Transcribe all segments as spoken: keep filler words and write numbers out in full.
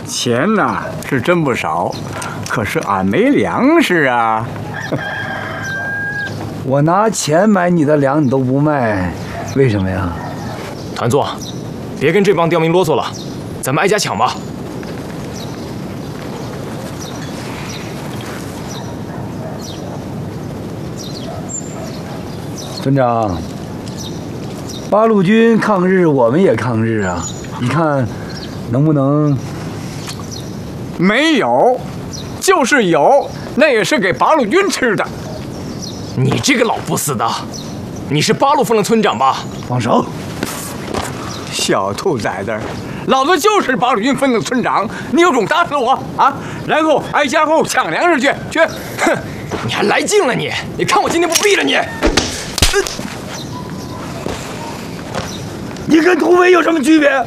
钱呐是真不少，可是俺没粮食啊。 我拿钱买你的粮，你都不卖，为什么呀？ 团座，别跟这帮刁民啰嗦了，咱们挨家抢吧。 村长，八路军抗日，我们也抗日啊！你看，能不能？ 没有，就是有，那也是给八路军吃的。 你这个老不死的，你是八路分的村长吧？ 放手！ 小兔崽子，老子就是八路军分的村长，你有种打死我啊！然后挨家后抢粮食去去！ 哼，你还来劲了你？你看我今天不毙了你！ 你跟土匪有什么区别？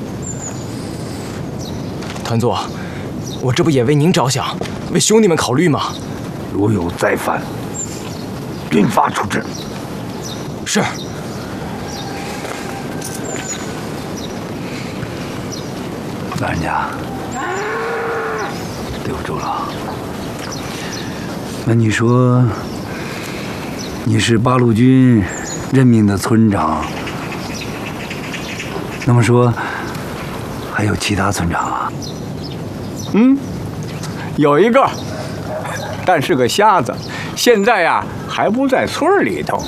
团座，我这不也为您着想，为兄弟们考虑吗？ 如有再犯，军法处置。 是。 老人家，对不住了。那你说，你是八路军任命的村长，那么说，还有其他村长啊？ 嗯，有一个，但是个瞎子，现在呀、啊、还不在村里头。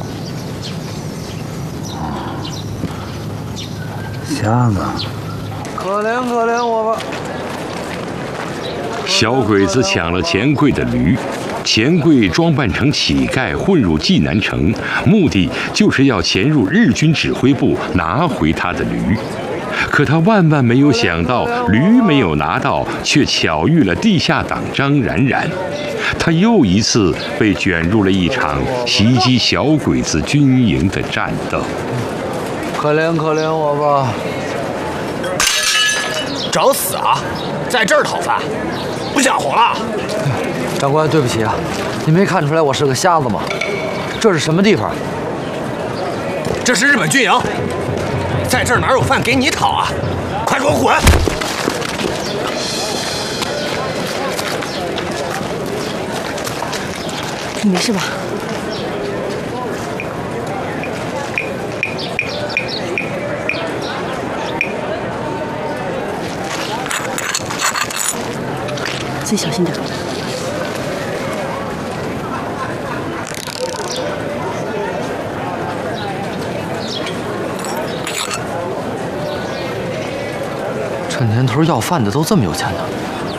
瞎子， 可怜可怜我吧！ 小鬼子抢了钱柜的驴，钱柜装扮成乞丐混入济南城，目的就是要潜入日军指挥部拿回他的驴。可他万万没有想到，驴没有拿到，却巧遇了地下党张冉冉。他又一次被卷入了一场袭击小鬼子军营的战斗。 可怜可怜我吧！ 找死啊！在这儿讨饭，不想活了？ 长官，对不起啊，你没看出来我是个瞎子吗？这是什么地方？ 这是日本军营，在这儿哪有饭给你讨啊？快给我滚！ 你没事吧？自己小心点。 这年头要饭的都这么有钱呢？